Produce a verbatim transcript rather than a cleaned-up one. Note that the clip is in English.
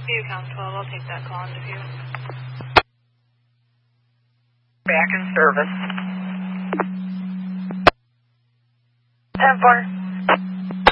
View Count twelve, I'll take that call into view. Back in service. ten four.